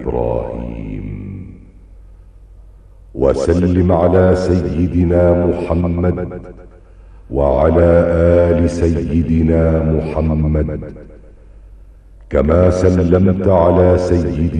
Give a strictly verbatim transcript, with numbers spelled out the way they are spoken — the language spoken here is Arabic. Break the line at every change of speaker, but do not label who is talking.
إبراهيم. وسلم على سيدنا محمد وعلى آل سيدنا محمد كما سلمت على سيدنا